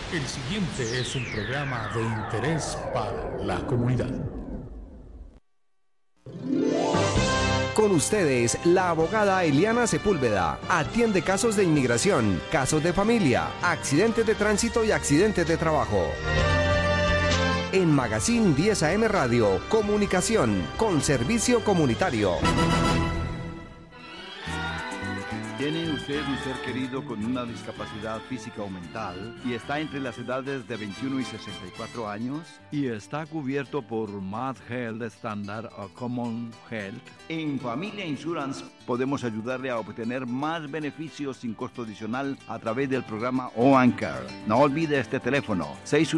El siguiente es un programa de interés para la comunidad. Con ustedes, la abogada Eliana Sepúlveda atiende casos de inmigración, casos de familia, accidentes de tránsito y accidentes de trabajo. En Magazine 10 AM Radio, comunicación con servicio comunitario. ¿Tiene usted un ser querido con una discapacidad física o mental y está entre las edades de 21 y 64 años y está cubierto por Mass Health Standard o Common Health? En Familia Insurance podemos ayudarle a obtener más beneficios sin costo adicional a través del programa OANCARE. No olvide este teléfono,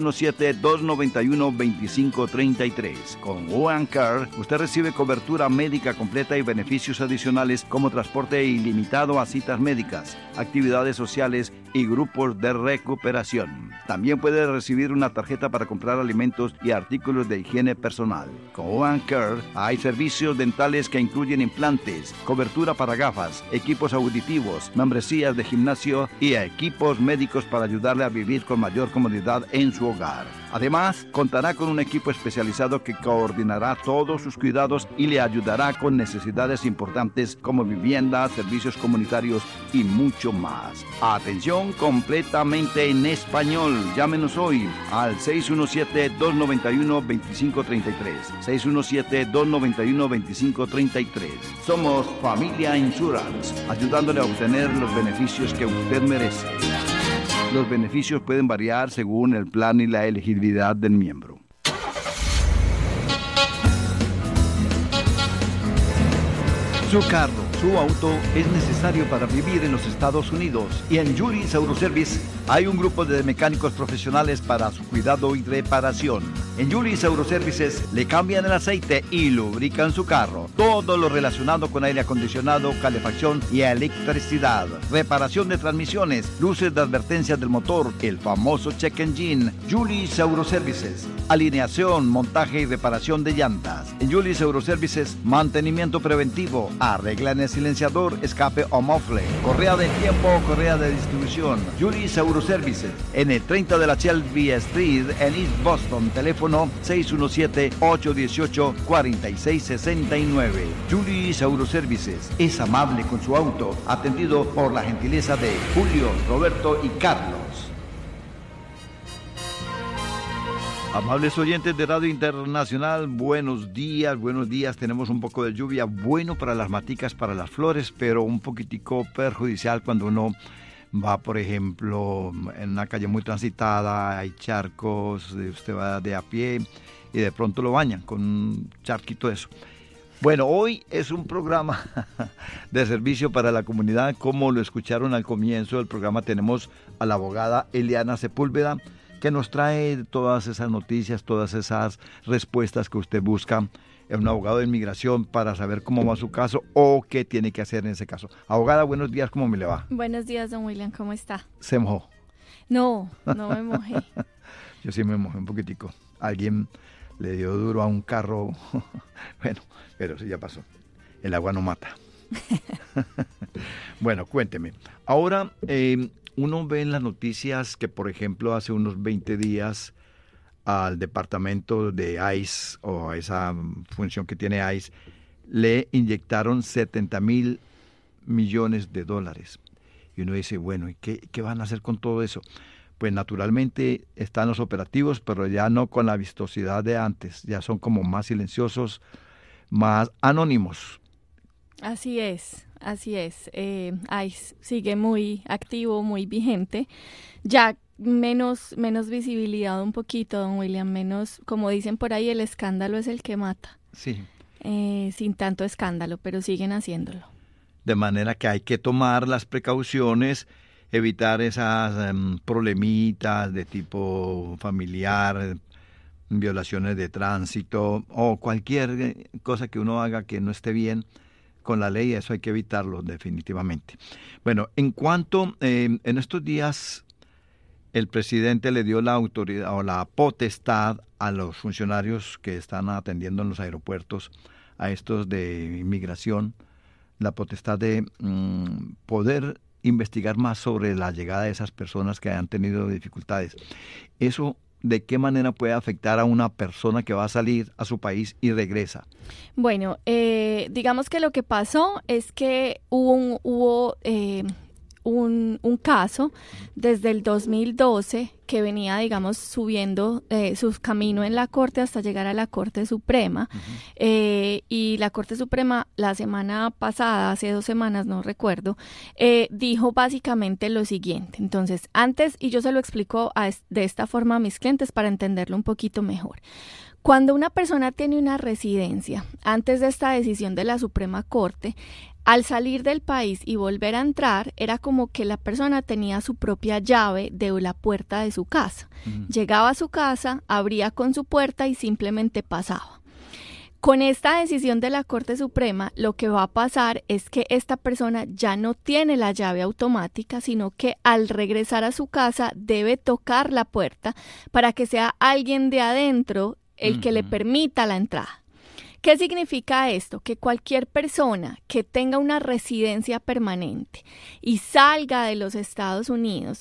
617-291-2533. Con OANCARE usted recibe cobertura médica completa y beneficios adicionales como transporte ilimitado a citas médicas, actividades sociales y grupos de recuperación. También puede recibir una tarjeta para comprar alimentos y artículos de higiene personal. Con OANCARE hay servicios dentales que incluyen implantes, cobertura para gafas, equipos auditivos, membresías de gimnasio y equipos médicos para ayudarle a vivir con mayor comodidad en su hogar. Además, contará con un equipo especializado que coordinará todos sus cuidados y le ayudará con necesidades importantes como vivienda, servicios comunitarios y mucho más. Atención completamente en español. Llámenos hoy al 617-291-2533. 617-291-2533. Somos Familia Insurance, ayudándole a obtener los beneficios que usted merece. Los beneficios pueden variar según el plan y la elegibilidad del miembro. Su carro, su auto es necesario para vivir en los Estados Unidos y en Julius Autoservice hay un grupo de mecánicos profesionales para su cuidado y reparación. En Julius Autoservices le cambian el aceite y lubrican su carro. Todo lo relacionado con aire acondicionado, calefacción y electricidad. Reparación de transmisiones, luces de advertencia del motor, el famoso check engine. Julius Autoservices. Alineación, montaje y reparación de llantas. En Julius Autoservices, mantenimiento preventivo. Arreglan el silenciador, escape o mofle. Correa de tiempo o correa de distribución. Julius Autoservices. En el 30 de la Shelby Street en East Boston. Teléfono 617-818-4669. Julius Autoservices es amable con su auto, atendido por la gentileza de Julio, Roberto y Carlos. Amables oyentes de Radio Internacional, buenos días. Tenemos un poco de lluvia, bueno para las maticas, para las flores, pero un poquitico perjudicial cuando uno va, por ejemplo, en una calle muy transitada, hay charcos, usted va de a pie y de pronto lo bañan con un charquito de eso. Bueno, hoy es un programa de servicio para la comunidad. Como lo escucharon al comienzo del programa, tenemos a la abogada Eliana Sepúlveda, que nos trae todas esas noticias, todas esas respuestas que usted busca en un abogado de inmigración para saber cómo va su caso o qué tiene que hacer en ese caso. Abogada, buenos días, ¿cómo me le va? Buenos días, don William, ¿cómo está? ¿Se mojó? No me mojé. Yo sí me mojé un poquitico. Alguien le dio duro a un carro. Bueno, pero sí, ya pasó. El agua no mata. Bueno, cuénteme. Ahora, uno ve en las noticias que, por ejemplo, hace unos 20 días al departamento de ICE, o a esa función que tiene ICE, le inyectaron $70,000 millones. Y uno dice, bueno, ¿y qué van a hacer con todo eso? Pues naturalmente están los operativos, pero ya no con la vistosidad de antes, ya son como más silenciosos, más anónimos. Así es. ICE sigue muy activo, muy vigente. Ya menos visibilidad un poquito, don William, menos, como dicen por ahí, el escándalo es el que mata. Sí. Sin tanto escándalo, pero siguen haciéndolo. De manera que hay que tomar las precauciones, evitar esas problemitas de tipo familiar, violaciones de tránsito o cualquier cosa que uno haga que no esté bien con la ley. Eso hay que evitarlo definitivamente. Bueno, en cuanto en estos días el presidente le dio la autoridad o la potestad a los funcionarios que están atendiendo en los aeropuertos, a estos de inmigración, la potestad de poder investigar más sobre la llegada de esas personas que han tenido dificultades. Eso, ¿de qué manera puede afectar a una persona que va a salir a su país y regresa? Bueno, digamos que lo que pasó es que hubo un caso desde el 2012 que venía, digamos, subiendo su camino en la Corte hasta llegar a la Corte Suprema. Y la Corte Suprema la semana pasada, hace 2 semanas, no recuerdo, dijo básicamente lo siguiente. Entonces, antes, y yo se lo explico de esta forma a mis clientes para entenderlo un poquito mejor. Cuando una persona tiene una residencia, antes de esta decisión de la Suprema Corte, al salir del país y volver a entrar, era como que la persona tenía su propia llave de la puerta de su casa. Llegaba a su casa, abría con su puerta y simplemente pasaba. Con esta decisión de la Corte Suprema, lo que va a pasar es que esta persona ya no tiene la llave automática, sino que al regresar a su casa debe tocar la puerta para que sea alguien de adentro el que le permita la entrada. ¿Qué significa esto? Que cualquier persona que tenga una residencia permanente y salga de los Estados Unidos,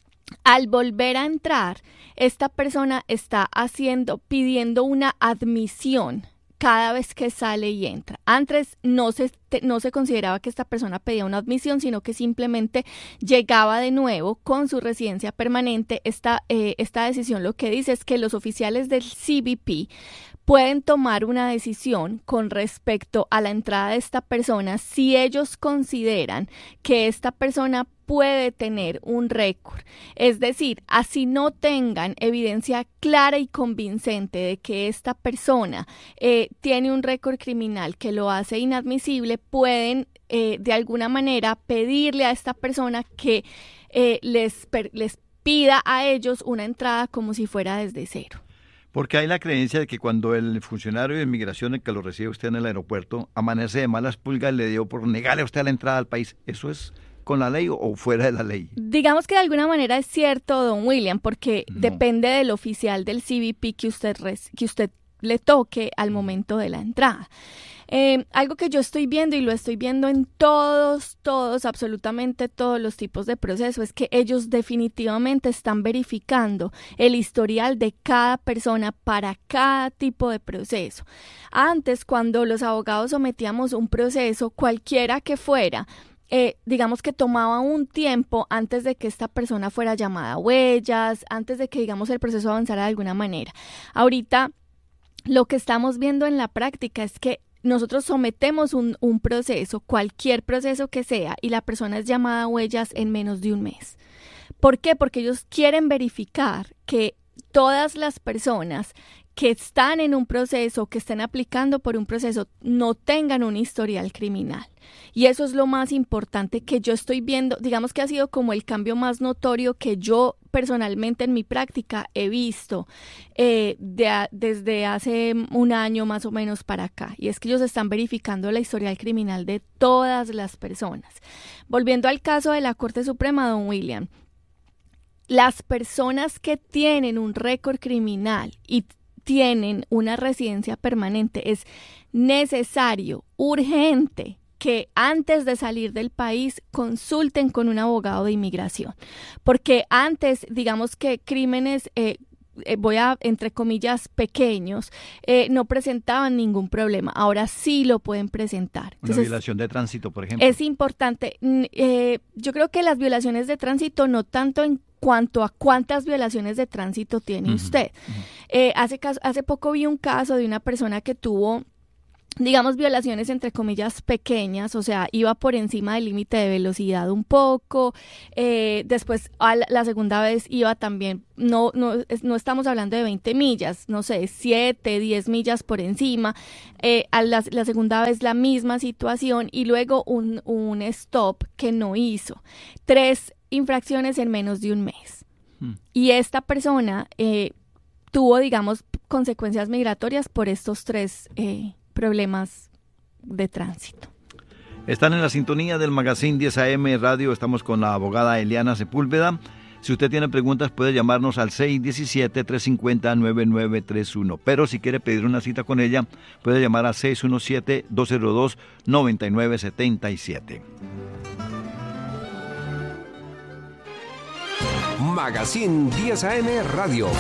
al volver a entrar, esta persona está pidiendo una admisión cada vez que sale y entra. Antes no se consideraba que esta persona pedía una admisión, sino que simplemente llegaba de nuevo con su residencia permanente. Esta decisión lo que dice es que los oficiales del CBP pueden tomar una decisión con respecto a la entrada de esta persona si ellos consideran que esta persona puede tener un récord. Es decir, así no tengan evidencia clara y convincente de que esta persona tiene un récord criminal que lo hace inadmisible, pueden de alguna manera pedirle a esta persona que les pida a ellos una entrada como si fuera desde cero. Porque hay la creencia de que cuando el funcionario de inmigración que lo recibe usted en el aeropuerto amanece de malas pulgas, le dio por negarle a usted la entrada al país. ¿Eso es con la ley o fuera de la ley? Digamos que de alguna manera es cierto, don William, porque depende del oficial del CBP que usted le toque al momento de la entrada. Algo que yo estoy viendo y lo estoy viendo en todos, absolutamente todos los tipos de proceso es que ellos definitivamente están verificando el historial de cada persona para cada tipo de proceso. Antes, cuando los abogados sometíamos un proceso, cualquiera que fuera, digamos que tomaba un tiempo antes de que esta persona fuera llamada a huellas, antes de que, digamos, el proceso avanzara de alguna manera. Ahorita, lo que estamos viendo en la práctica es que nosotros sometemos un proceso, cualquier proceso que sea, y la persona es llamada a huellas en menos de un mes. ¿Por qué? Porque ellos quieren verificar que todas las personas que están en un proceso, que estén aplicando por un proceso, no tengan un historial criminal. Y eso es lo más importante que yo estoy viendo, digamos que ha sido como el cambio más notorio que yo personalmente en mi práctica he visto desde hace un año más o menos para acá. Y es que ellos están verificando la historial criminal de todas las personas. Volviendo al caso de la Corte Suprema, don William, las personas que tienen un récord criminal y tienen una residencia permanente, es necesario, urgente, que antes de salir del país consulten con un abogado de inmigración. Porque antes, digamos que crímenes, entre comillas, pequeños, no presentaban ningún problema. Ahora sí lo pueden presentar. Entonces, una violación de tránsito, por ejemplo. Es importante. Yo creo que las violaciones de tránsito no tanto en cuanto a cuántas violaciones de tránsito tiene usted. Hace poco vi un caso de una persona que tuvo, digamos, violaciones entre comillas pequeñas, o sea, iba por encima del límite de velocidad un poco, después la segunda vez iba también, no estamos hablando de 20 millas, no sé, 7, 10 millas por encima, la segunda vez la misma situación y luego un stop que no hizo, 3 infracciones en menos de un mes. Y esta persona tuvo, digamos, consecuencias migratorias por estos 3 problemas de tránsito. Están en la sintonía del Magazine 10 AM Radio. Estamos con la abogada Eliana Sepúlveda. Si usted tiene preguntas puede llamarnos al 617-350-9931. Pero si quiere pedir una cita con ella puede llamar al 617-202-9977. Magazine 10 AM Radio.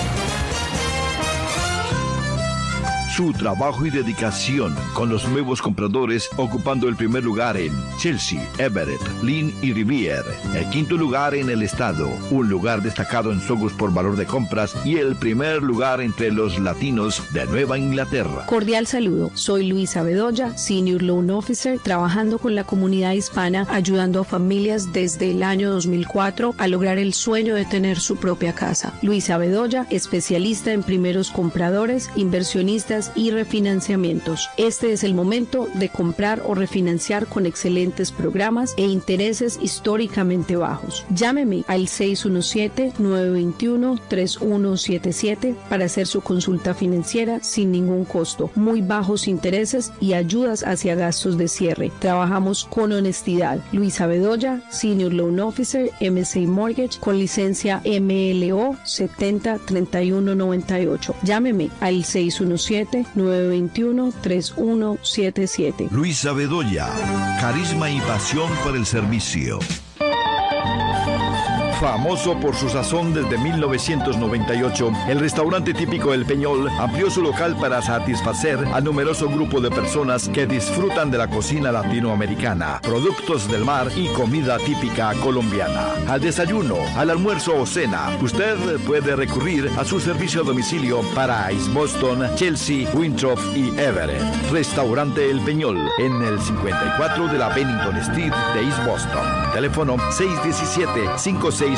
Su trabajo y dedicación con los nuevos compradores ocupando el primer lugar en Chelsea, Everett, Lynn y Rivier. El quinto lugar en el estado, un lugar destacado en Sogos por valor de compras y el primer lugar entre los latinos de Nueva Inglaterra. Cordial saludo, soy Luisa Bedoya, Senior Loan Officer, trabajando con la comunidad hispana, ayudando a familias desde el año 2004 a lograr el sueño de tener su propia casa. Luisa Bedoya, especialista en primeros compradores, inversionistas y refinanciamientos. Este es el momento de comprar o refinanciar con excelentes programas e intereses históricamente bajos. Llámeme al 617-921-3177 para hacer su consulta financiera sin ningún costo, muy bajos intereses y ayudas hacia gastos de cierre. Trabajamos con honestidad. Luisa Bedoya, Senior Loan Officer, MSA Mortgage, con licencia MLO 703198. Llámeme al 617-921-3177. Luisa Bedoya, carisma y pasión por el servicio. Famoso por su sazón desde 1998, el restaurante típico El Peñol amplió su local para satisfacer al numeroso grupo de personas que disfrutan de la cocina latinoamericana, productos del mar y comida típica colombiana. Al desayuno, al almuerzo o cena, usted puede recurrir a su servicio a domicilio para East Boston, Chelsea, Winthrop y Everett. Restaurante El Peñol, en el 54 de la Bennington Street de East Boston. Teléfono 617-569-0100.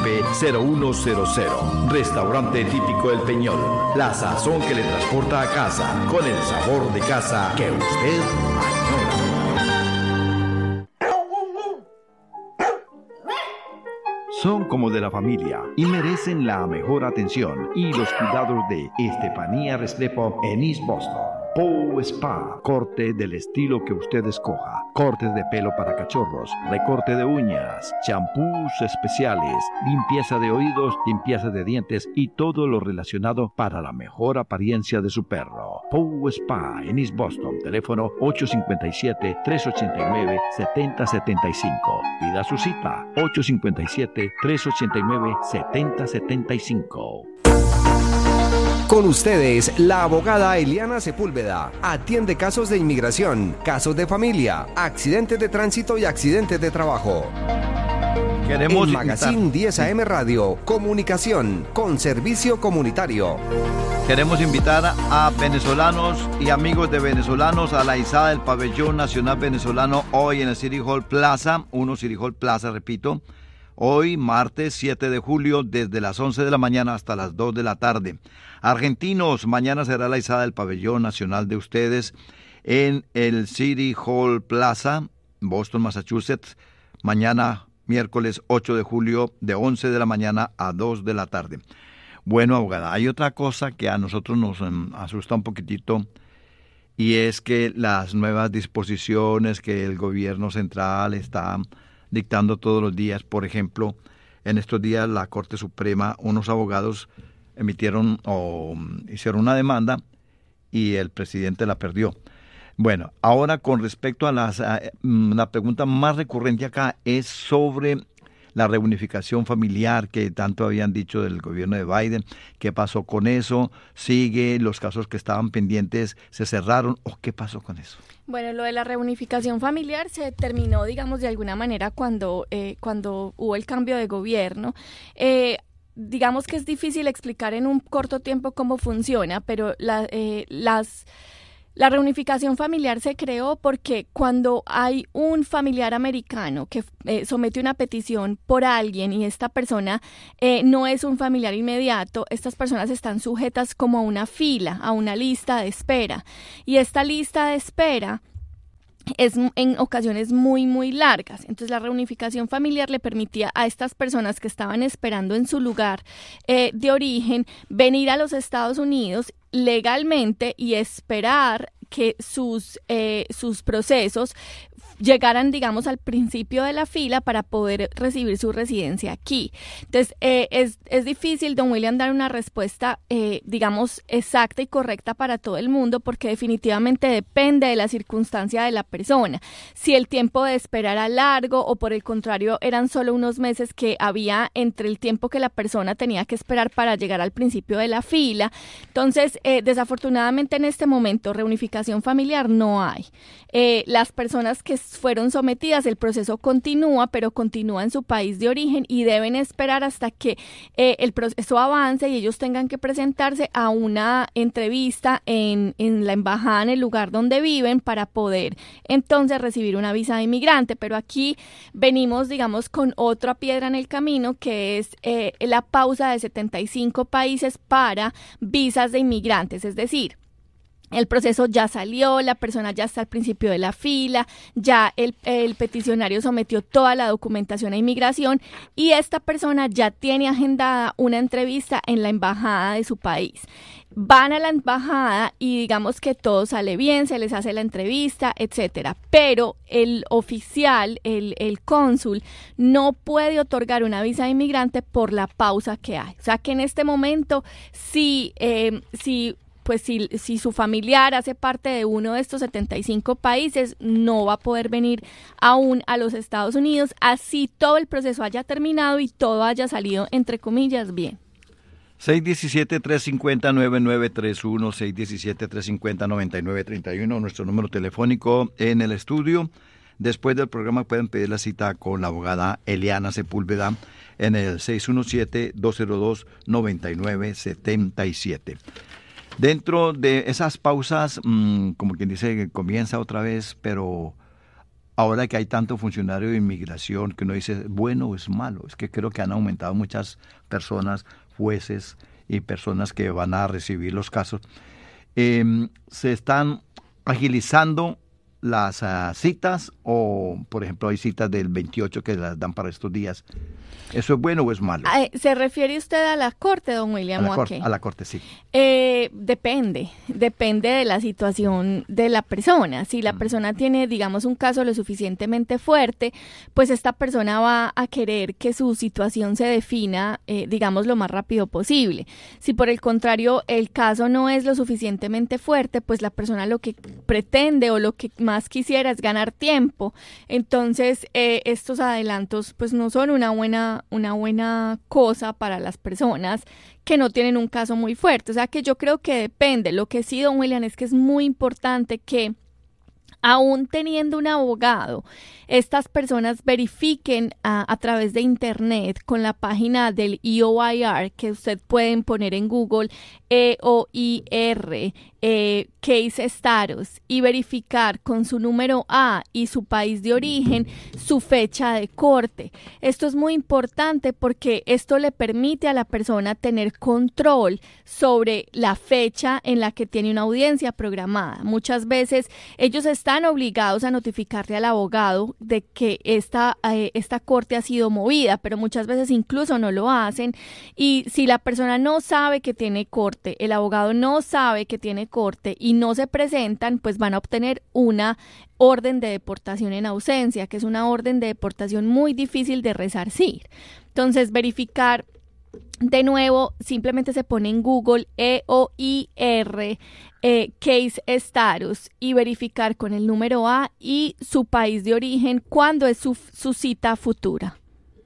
Restaurante típico El Peñol. La sazón que le transporta a casa, con el sabor de casa que usted añora. Son como de la familia y merecen la mejor atención y los cuidados de Estefanía Restrepo en East Boston. Pow Spa, corte del estilo que usted escoja, cortes de pelo para cachorros, recorte de uñas, champús especiales, limpieza de oídos, limpieza de dientes y todo lo relacionado para la mejor apariencia de su perro. Pow Spa en East Boston, teléfono 857-389-7075. Pida su cita, 857-389-7075. Con ustedes, la abogada Eliana Sepúlveda. Atiende casos de inmigración, casos de familia, accidentes de tránsito y accidentes de trabajo. Queremos en Magazine 10 AM Radio, comunicación con servicio comunitario. Queremos invitar a venezolanos y amigos de venezolanos a la izada del Pabellón Nacional Venezolano hoy en el City Hall Plaza, City Hall Plaza, repito. Hoy, martes 7 de julio, desde las 11 de la mañana hasta las 2 de la tarde. Argentinos, mañana será la izada del Pabellón Nacional de ustedes en el City Hall Plaza, Boston, Massachusetts. Mañana, miércoles 8 de julio, de 11 de la mañana a 2 de la tarde. Bueno, abogada, hay otra cosa que a nosotros nos asusta un poquitito, y es que las nuevas disposiciones que el gobierno central está dictando todos los días. Por ejemplo, en estos días la Corte Suprema, unos abogados hicieron una demanda y el presidente la perdió. Bueno, ahora con respecto a la pregunta más recurrente acá es sobre la reunificación familiar que tanto habían dicho del gobierno de Biden. ¿Qué pasó con eso? ¿Sigue? ¿Los casos que estaban pendientes se cerraron? ¿O qué pasó con eso? Bueno, lo de la reunificación familiar se terminó, digamos, de alguna manera cuando hubo el cambio de gobierno. Digamos que es difícil explicar en un corto tiempo cómo funciona, pero la reunificación familiar se creó porque cuando hay un familiar americano que somete una petición por alguien y esta persona no es un familiar inmediato, estas personas están sujetas como a una fila, a una lista de espera. Y esta lista de espera es en ocasiones muy, muy largas. Entonces la reunificación familiar le permitía a estas personas que estaban esperando en su lugar de origen venir a los Estados Unidos legalmente y esperar que sus procesos llegaran, digamos, al principio de la fila para poder recibir su residencia aquí. Entonces, es difícil, don William, dar una respuesta, digamos, exacta y correcta para todo el mundo, porque definitivamente depende de la circunstancia de la persona. Si el tiempo de espera era largo o por el contrario eran solo unos meses que había entre el tiempo que la persona tenía que esperar para llegar al principio de la fila. Entonces, desafortunadamente en este momento reunificación familiar no hay. Las personas que fueron sometidas, el proceso continúa, pero continúa en su país de origen y deben esperar hasta que el proceso avance y ellos tengan que presentarse a una entrevista en la embajada, en el lugar donde viven, para poder entonces recibir una visa de inmigrante. Pero aquí venimos, digamos, con otra piedra en el camino, que es la pausa de 75 países para visas de inmigrantes, es decir, el proceso ya salió, la persona ya está al principio de la fila, ya el peticionario sometió toda la documentación a inmigración y esta persona ya tiene agendada una entrevista en la embajada de su país. Van a la embajada y digamos que todo sale bien, se les hace la entrevista, etcétera, pero el oficial, el cónsul, no puede otorgar una visa de inmigrante por la pausa que hay. O sea que en este momento, si su familiar hace parte de uno de estos 75 países, no va a poder venir aún a los Estados Unidos, así todo el proceso haya terminado y todo haya salido, entre comillas, bien. 617-350-9931, 617-350-9931, nuestro número telefónico en el estudio. Después del programa pueden pedir la cita con la abogada Eliana Sepúlveda en el 617-202-9977. Dentro de esas pausas, como quien dice, que comienza otra vez, pero ahora que hay tanto funcionario de inmigración que uno dice, bueno o es malo, es que creo que han aumentado muchas personas, jueces y personas que van a recibir los casos. Se están agilizando las citas, o por ejemplo hay citas del 28 que las dan para estos días. ¿Eso es bueno o es malo? ¿Se refiere usted a la corte, don William? A la corte, sí. Depende de la situación de la persona. Si la persona tiene, digamos, un caso lo suficientemente fuerte, pues esta persona va a querer que su situación se defina, digamos, lo más rápido posible. Si por el contrario el caso no es lo suficientemente fuerte, pues la persona lo que pretende o lo que más quisiera es ganar tiempo. Entonces, estos adelantos pues no son una buena cosa para las personas que no tienen un caso muy fuerte. O sea que yo creo que depende. Lo que sí, don William, es que es muy importante que aún teniendo un abogado, estas personas verifiquen a través de internet con la página del EOIR, que usted pueden poner en Google, EOIR, Case Status, y verificar con su número A y su país de origen su fecha de corte. Esto es muy importante porque esto le permite a la persona tener control sobre la fecha en la que tiene una audiencia programada. Muchas veces ellos están obligados a notificarle al abogado de que esta corte ha sido movida, pero muchas veces incluso no lo hacen, y si la persona no sabe que tiene corte, el abogado no sabe que tiene corte y no se presentan, pues van a obtener una orden de deportación en ausencia, que es una orden de deportación muy difícil de resarcir. Entonces, verificar de nuevo, simplemente se pone en Google EOIR, Case Status, y verificar con el número A y su país de origen cuándo es su cita futura.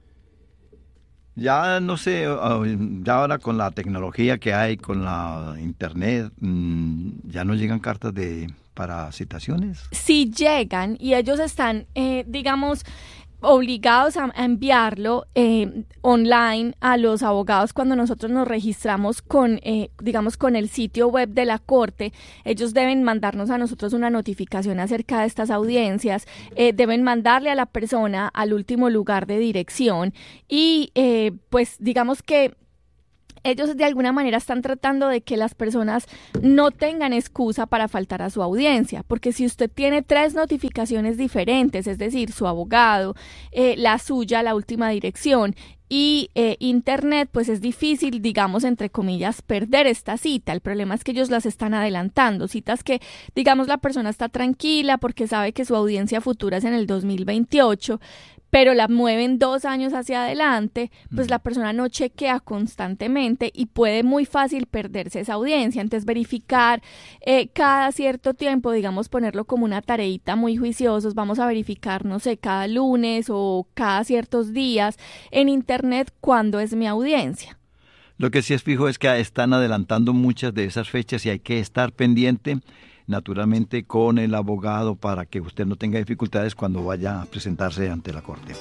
Ya no sé, ya ahora con la tecnología que hay, con la internet, ya no llegan cartas para citaciones. Sí llegan, y ellos están, digamos, obligados a enviarlo online a los abogados. Cuando nosotros nos registramos con el sitio web de la corte, ellos deben mandarnos a nosotros una notificación acerca de estas audiencias, deben mandarle a la persona al último lugar de dirección, y pues digamos que ellos de alguna manera están tratando de que las personas no tengan excusa para faltar a su audiencia, porque si usted tiene 3 notificaciones diferentes, es decir, su abogado, la suya, la última dirección, y internet, pues es difícil, digamos, entre comillas, perder esta cita. El problema es que ellos las están adelantando, citas que, digamos, la persona está tranquila porque sabe que su audiencia futura es en el 2028, pero la mueven 2 años hacia adelante, pues la persona no chequea constantemente y puede muy fácil perderse esa audiencia. Entonces, verificar cada cierto tiempo, digamos, ponerlo como una tareita muy juiciosos, vamos a verificar, no sé, cada lunes o cada ciertos días en internet cuándo es mi audiencia. Lo que sí es fijo es que están adelantando muchas de esas fechas y hay que estar pendiente, naturalmente, con el abogado para que usted no tenga dificultades cuando vaya a presentarse ante la corte.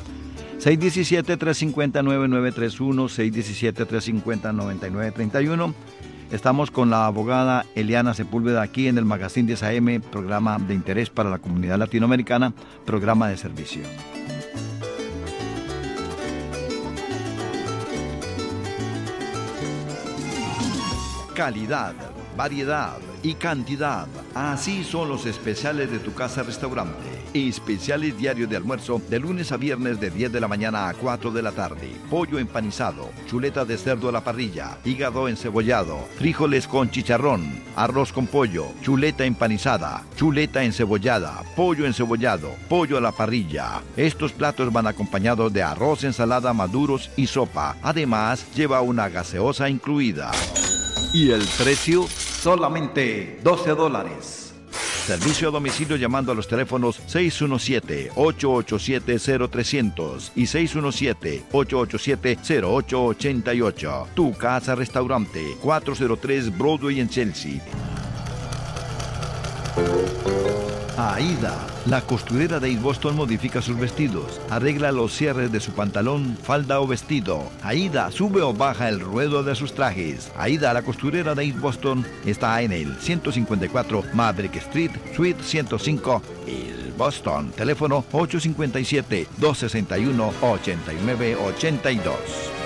617-350-9931, 617-350-9931. Estamos con la abogada Eliana Sepúlveda aquí en el Magazine 10 AM, programa de interés para la comunidad latinoamericana, programa de servicio. Calidad, variedad y cantidad. Así son los especiales de tu casa restaurante. Especiales diarios de almuerzo de lunes a viernes de 10 de la mañana a 4 de la tarde. Pollo empanizado, chuleta de cerdo a la parrilla, hígado encebollado, frijoles con chicharrón, arroz con pollo, chuleta empanizada, chuleta encebollada, pollo encebollado, pollo a la parrilla. Estos platos van acompañados de arroz, ensalada, maduros y sopa. Además, lleva una gaseosa incluida. Y el precio, solamente $12. Servicio a domicilio llamando a los teléfonos 617-887-0300 y 617-887-0888. Tu casa restaurante, 403 Broadway en Chelsea. Aida, la costurera de East Boston, modifica sus vestidos, arregla los cierres de su pantalón, falda o vestido. Aida sube o baja el ruedo de sus trajes. Aida, la costurera de East Boston, está en el 154 Maverick Street, Suite 105, East Boston. Teléfono 857-261-8982.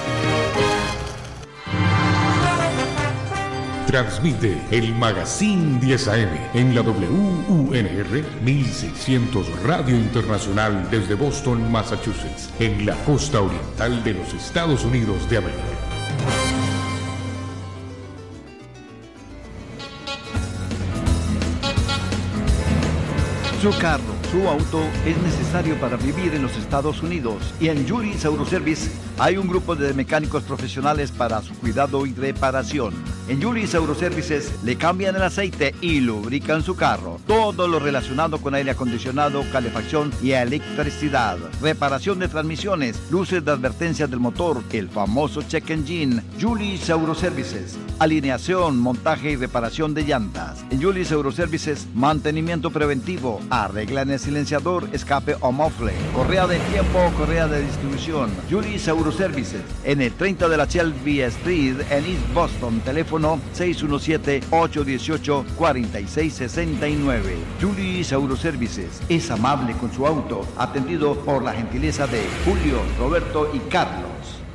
Transmite el Magazine 10 AM en la WUNR 1600 Radio Internacional desde Boston, Massachusetts, en la costa oriental de los Estados Unidos de América. Su carro, su auto es necesario para vivir en los Estados Unidos y en Julius Auto Service hay un grupo de mecánicos profesionales para su cuidado y reparación. En Julius Auto Services le cambian el aceite y lubrican su carro. Todo lo relacionado con aire acondicionado, calefacción y electricidad. Reparación de transmisiones, luces de advertencia del motor, el famoso check engine. Julius Auto Services. Alineación, montaje y reparación de llantas. En Julius Auto Services, mantenimiento preventivo. Arreglan el silenciador, escape o mofle. Correa de tiempo o correa de distribución. Julius Auto Services. En el 30 de la Shelby Street en East Boston. Teléfono 617-818-4669. Julius Auto Services es amable con su auto, atendido por la gentileza de Julio, Roberto y Carlos.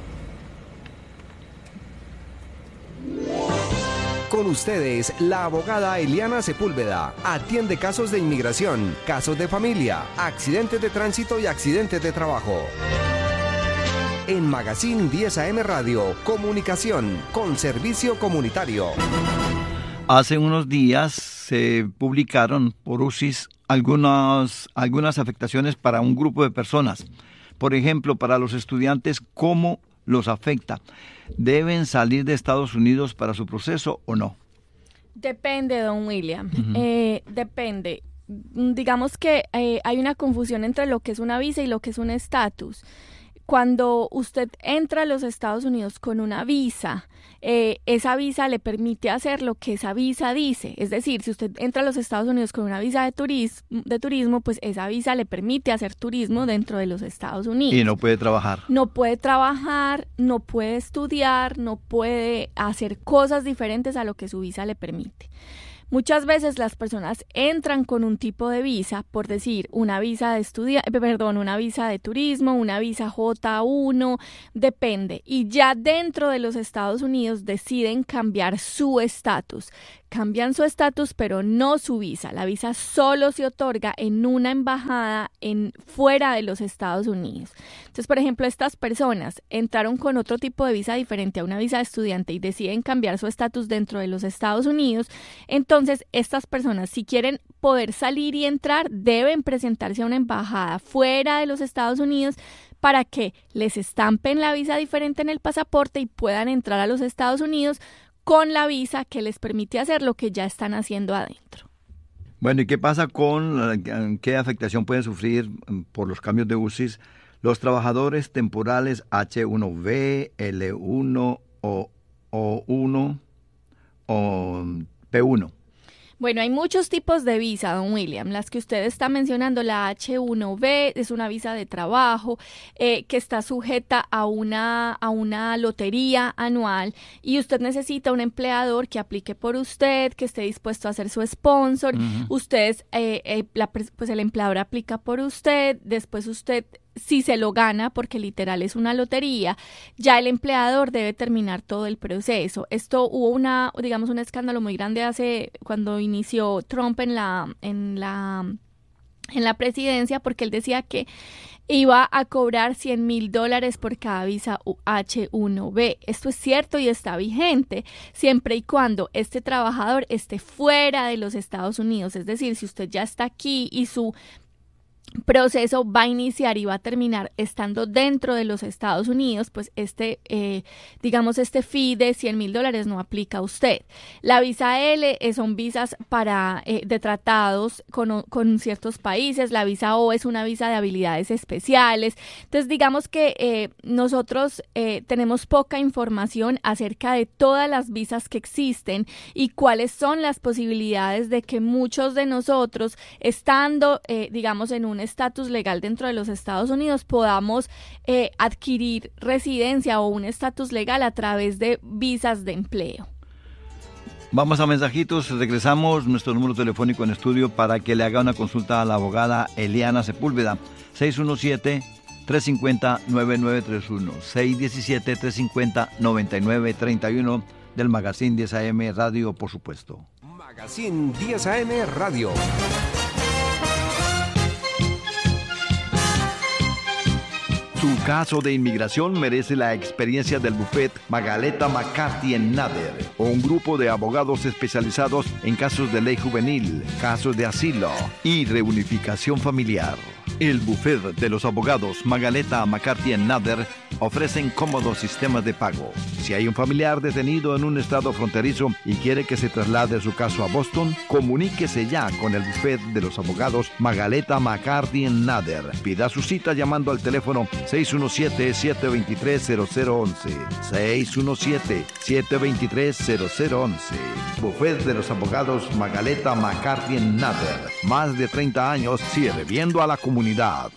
Con ustedes, la abogada Eliana Sepúlveda. Atiende casos de inmigración, casos de familia, accidentes de tránsito y accidentes de trabajo. En Magazine 10 AM Radio, comunicación con servicio comunitario. Hace unos días se publicaron por UCIS algunas afectaciones para un grupo de personas. Por ejemplo, para los estudiantes, ¿cómo los afecta? ¿Deben salir de Estados Unidos para su proceso o no? Depende, don William. Depende. Digamos que hay una confusión entre lo que es una visa y lo que es un estatus. Cuando usted entra a los Estados Unidos con una visa, esa visa le permite hacer lo que esa visa dice. Es decir, si usted entra a los Estados Unidos con una visa de turismo, pues esa visa le permite hacer turismo dentro de los Estados Unidos. Y no puede trabajar. No puede trabajar, no puede estudiar, no puede hacer cosas diferentes a lo que su visa le permite. Muchas veces las personas entran con un tipo de visa, por decir, una visa de una visa de turismo, una visa J1, depende. Y ya dentro de los Estados Unidos deciden cambiar su estatus. cambian su estatus, pero no su visa. La visa solo se otorga en una embajada fuera de los Estados Unidos. Entonces, por ejemplo, estas personas entraron con otro tipo de visa diferente a una visa de estudiante y deciden cambiar su estatus dentro de los Estados Unidos. Entonces, estas personas, si quieren poder salir y entrar, deben presentarse a una embajada fuera de los Estados Unidos para que les estampen la visa diferente en el pasaporte y puedan entrar a los Estados Unidos con la visa que les permite hacer lo que ya están haciendo adentro. Bueno, ¿y qué pasa qué afectación pueden sufrir por los cambios de UCIs los trabajadores temporales H1B, L1 o O1 o P1? Bueno, hay muchos tipos de visa, don William. Las que usted está mencionando, la H1B, es una visa de trabajo que está sujeta a una lotería anual y usted necesita un empleador que aplique por usted, que esté dispuesto a ser su sponsor. Ustedes, pues el empleador aplica por usted, después usted, si se lo gana, porque literal es una lotería, ya el empleador debe terminar todo el proceso. Esto hubo un escándalo muy grande cuando inició Trump en la presidencia, porque él decía que iba a cobrar $100,000 por cada visa H1B. Esto es cierto y está vigente, siempre y cuando este trabajador esté fuera de los Estados Unidos. Es decir, si usted ya está aquí y su proceso va a iniciar y va a terminar estando dentro de los Estados Unidos, pues este fee de $100,000 no aplica a usted. La visa L son visas de tratados con ciertos países. La visa O es una visa de habilidades especiales. Entonces, digamos que nosotros tenemos poca información acerca de todas las visas que existen y cuáles son las posibilidades de que muchos de nosotros, estando, en un estatus legal dentro de los Estados Unidos, podamos adquirir residencia o un estatus legal a través de visas de empleo. Vamos a mensajitos, regresamos, nuestro número telefónico en estudio para que le haga una consulta a la abogada Eliana Sepúlveda, 617-350-9931, 617-350-9931 del Magazine 10 AM Radio, por supuesto. Magazine 10 AM Radio. Su caso de inmigración merece la experiencia del bufet Magaleta McCarthy Nader, o un grupo de abogados especializados en casos de ley juvenil, casos de asilo y reunificación familiar. El bufet de los abogados Magaleta McCarthy Nader ofrecen cómodos sistemas de pago. Si hay un familiar detenido en un estado fronterizo y quiere que se traslade su caso a Boston, comuníquese ya con el bufet de los abogados Magaleta McCarthy Nader. Pida su cita llamando al teléfono 617-723-0011. 617-723-0011. Bufet de los abogados Magaleta McCarthy Nader. Más de 30 años sirviendo a la comunidad.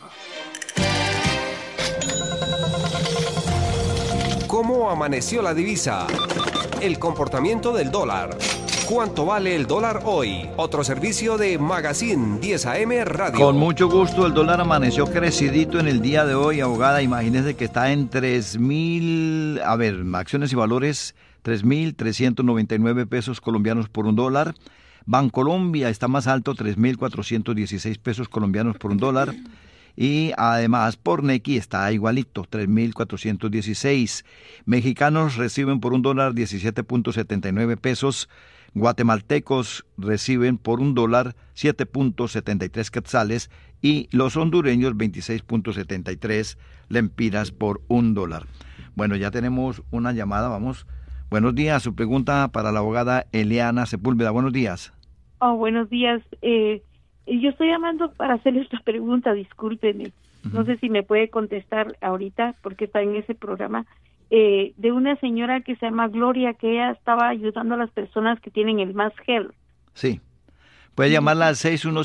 ¿Cómo amaneció la divisa? El comportamiento del dólar. ¿Cuánto vale el dólar hoy? Otro servicio de Magazine 10 AM Radio. Con mucho gusto, el dólar amaneció crecidito en el día de hoy, abogada. Imagínese que está en 3,000, acciones y valores, 3,399 pesos colombianos por un dólar. Bancolombia está más alto, 3,416 pesos colombianos por un dólar. Y además por Nequi está igualito, 3,416. Mexicanos reciben por un dólar 17.79 pesos. Guatemaltecos reciben por un dólar 7.73 quetzales y los hondureños 26.73 lempiras por un dólar. Bueno, ya tenemos una llamada, vamos. Buenos días, su pregunta para la abogada Eliana Sepúlveda. Buenos días. Buenos días. Yo estoy llamando para hacerle esta pregunta, discúlpeme. No sé si me puede contestar ahorita, porque está en ese programa, de una señora que se llama Gloria, que ella estaba ayudando a las personas que tienen el Mass Health. Sí. Puede llamarla al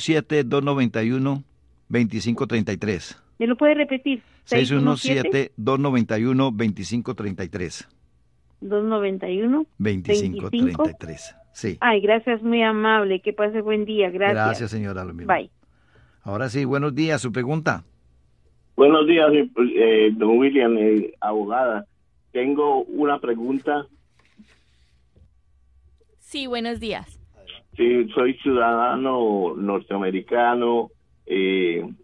617-291-2533. ¿Me lo puede repetir? 617-291-2533. 291-2533. Sí. Ay, gracias, muy amable. Que pase buen día. Gracias. Gracias, señora. Lo mismo. Bye. Ahora sí, buenos días. ¿Su pregunta? Buenos días, don William, abogada. Tengo una pregunta. Sí, buenos días. Sí, soy ciudadano norteamericano.